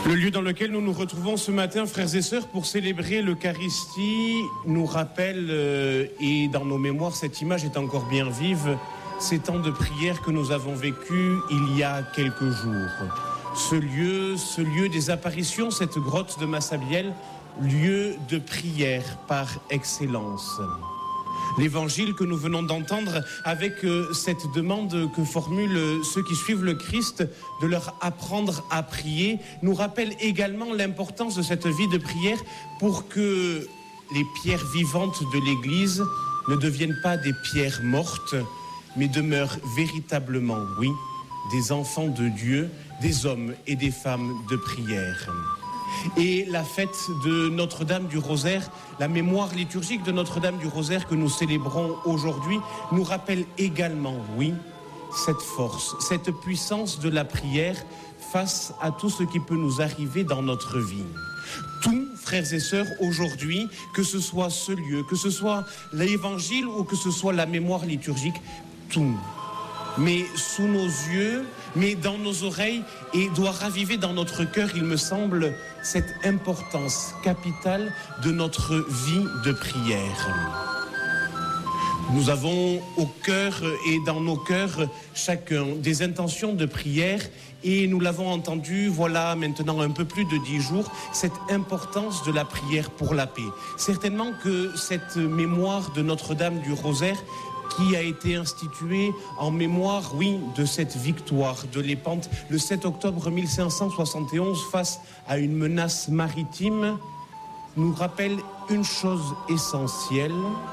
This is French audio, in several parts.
Le lieu dans lequel nous nous retrouvons ce matin, frères et sœurs, pour célébrer l'Eucharistie, nous rappelle, et dans nos mémoires, cette image est encore bien vive, ces temps de prière que nous avons vécus il y a quelques jours. Ce lieu des apparitions, cette grotte de Massabielle, lieu de prière par excellence. L'évangile que nous venons d'entendre avec cette demande que formulent ceux qui suivent le Christ de leur apprendre à prier nous rappelle également l'importance de cette vie de prière pour que les pierres vivantes de l'Église ne deviennent pas des pierres mortes mais demeurent véritablement, oui, des enfants de Dieu, des hommes et des femmes de prière. Et la fête de Notre-Dame du Rosaire, la mémoire liturgique de Notre-Dame du Rosaire que nous célébrons aujourd'hui, nous rappelle également, oui, cette force, cette puissance de la prière face à tout ce qui peut nous arriver dans notre vie. Tout, frères et sœurs, aujourd'hui, que ce soit ce lieu, que ce soit l'Évangile ou que ce soit la mémoire liturgique, tout. Mais sous nos yeux, mais dans nos oreilles, et doit raviver dans notre cœur, il me semble, cette importance capitale de notre vie de prière. Nous avons au cœur et dans nos cœurs chacun des intentions de prière et nous l'avons entendu, voilà maintenant un peu plus de 10 jours, cette importance de la prière pour la paix. Certainement que cette mémoire de Notre-Dame du Rosaire qui a été instituée en mémoire, oui, de cette victoire de Lépante le 7 octobre 1571 face à une menace maritime, nous rappelle une chose essentielle: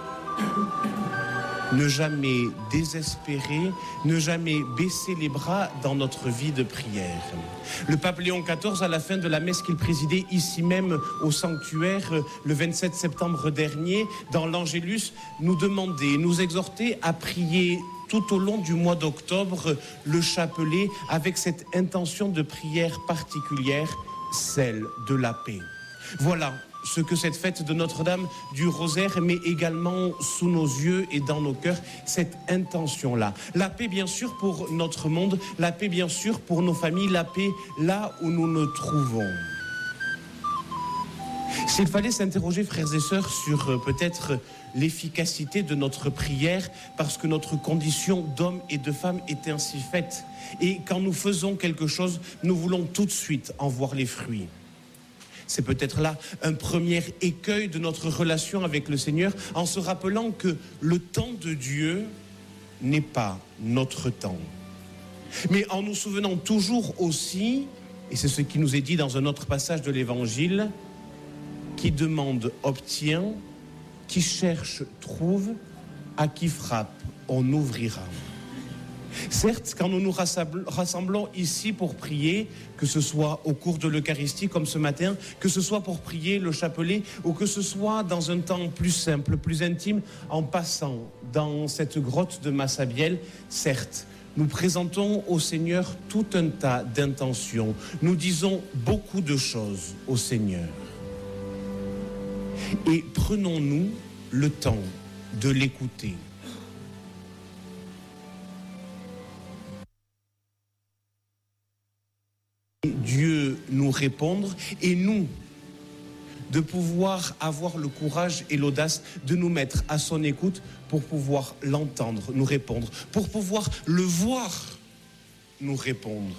ne jamais désespérer, ne jamais baisser les bras dans notre vie de prière. Le pape Léon XIV, à la fin de la messe qu'il présidait ici même au sanctuaire le 27 septembre dernier, dans l'Angélus, nous demandait, nous exhortait à prier tout au long du mois d'octobre le chapelet avec cette intention de prière particulière, celle de la paix. Voilà ce que cette fête de Notre-Dame du Rosaire met également sous nos yeux et dans nos cœurs, cette intention-là. La paix, bien sûr, pour notre monde, la paix, bien sûr, pour nos familles, la paix là où nous nous trouvons. S'il fallait s'interroger, frères et sœurs, sur peut-être l'efficacité de notre prière, parce que notre condition d'homme et de femme est ainsi faite. Et quand nous faisons quelque chose, nous voulons tout de suite en voir les fruits. C'est peut-être là un premier écueil de notre relation avec le Seigneur, en se rappelant que le temps de Dieu n'est pas notre temps. Mais en nous souvenant toujours aussi, et c'est ce qui nous est dit dans un autre passage de l'Évangile, qui demande obtient, qui cherche trouve, à qui frappe on ouvrira. Certes, quand nous nous rassemblons ici pour prier, que ce soit au cours de l'Eucharistie comme ce matin, que ce soit pour prier le chapelet ou que ce soit dans un temps plus simple, plus intime, en passant dans cette grotte de Massabielle, certes, nous présentons au Seigneur tout un tas d'intentions. Nous disons beaucoup de choses au Seigneur. Et prenons-nous le temps de l'écouter. Dieu nous répondre et nous de pouvoir avoir le courage et l'audace de nous mettre à son écoute pour pouvoir l'entendre, nous répondre, pour pouvoir le voir, nous répondre.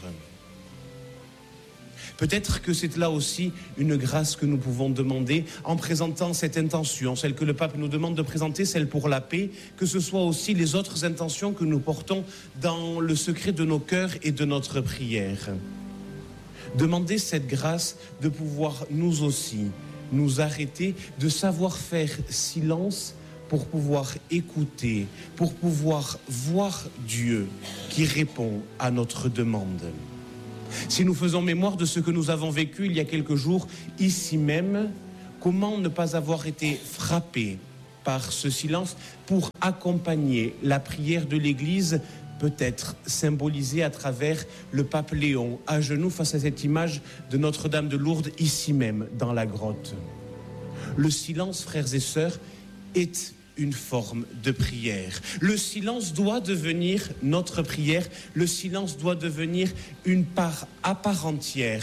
Peut-être que c'est là aussi une grâce que nous pouvons demander en présentant cette intention, celle que le pape nous demande de présenter, celle pour la paix, que ce soit aussi les autres intentions que nous portons dans le secret de nos cœurs et de notre prière. Demander cette grâce de pouvoir nous aussi nous arrêter, de savoir faire silence pour pouvoir écouter, pour pouvoir voir Dieu qui répond à notre demande. Si nous faisons mémoire de ce que nous avons vécu il y a quelques jours ici même, comment ne pas avoir été frappé par ce silence pour accompagner la prière de l'Église, peut-être symbolisée à travers le pape Léon, à genoux face à cette image de Notre-Dame de Lourdes, ici même, dans la grotte. Le silence, frères et sœurs, est une forme de prière. Le silence doit devenir notre prière. Le silence doit devenir une part à part entière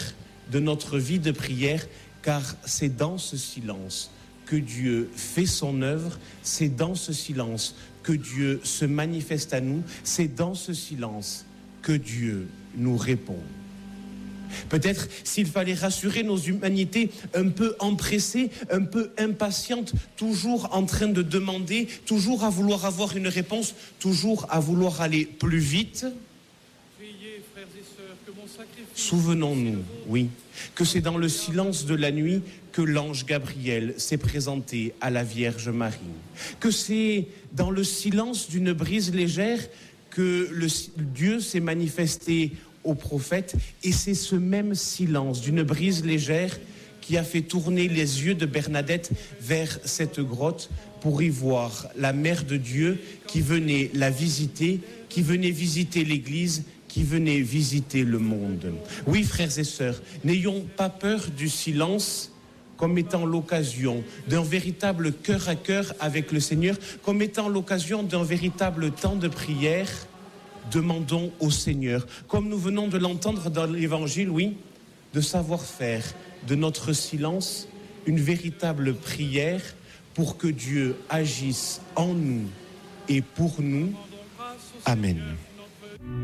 de notre vie de prière, car c'est dans ce silence que Dieu fait son œuvre, c'est dans ce silence que Dieu se manifeste à nous, c'est dans ce silence que Dieu nous répond. Peut-être s'il fallait rassurer nos humanités un peu empressées, un peu impatientes, toujours en train de demander, toujours à vouloir avoir une réponse, toujours à vouloir aller plus vite. Priez, frères et sœurs, que mon sacrifice... Souvenons-nous, oui, que c'est dans le silence de la nuit que l'ange Gabriel s'est présenté à la Vierge Marie, que c'est dans le silence d'une brise légère que Dieu s'est manifesté au prophète, et c'est ce même silence d'une brise légère qui a fait tourner les yeux de Bernadette vers cette grotte pour y voir la Mère de Dieu qui venait la visiter, qui venait visiter l'Église, qui venait visiter le monde. Oui, frères et sœurs, n'ayons pas peur du silence comme étant l'occasion d'un véritable cœur à cœur avec le Seigneur, comme étant l'occasion d'un véritable temps de prière. Demandons au Seigneur, comme nous venons de l'entendre dans l'Évangile, oui, de savoir faire de notre silence une véritable prière pour que Dieu agisse en nous et pour nous. Amen.